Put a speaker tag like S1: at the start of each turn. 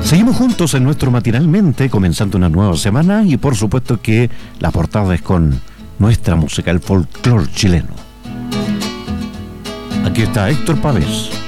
S1: Seguimos juntos en nuestro Matinalmente, comenzando una nueva semana, y por supuesto que la portada es con nuestra música, el folclore chileno. Aquí está Héctor Pavés.